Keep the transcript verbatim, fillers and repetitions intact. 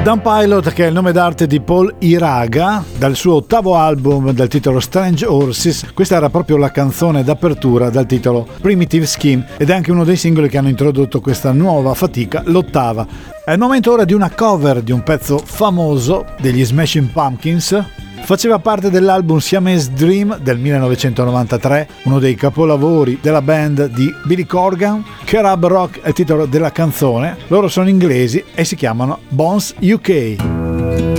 Dan Pilot, che è il nome d'arte di Paul Iraga, dal suo ottavo album dal titolo Strange Horses. Questa era proprio la canzone d'apertura dal titolo Primitive Scheme ed è anche uno dei singoli che hanno introdotto questa nuova fatica, l'ottava. È il momento ora di una cover di un pezzo famoso degli Smashing Pumpkins. Faceva parte dell'album Siamese Dream del millenovecentonovantatré, uno dei capolavori della band di Billy Corgan. Carab Rock è il titolo della canzone, loro sono inglesi e si chiamano Bones U K.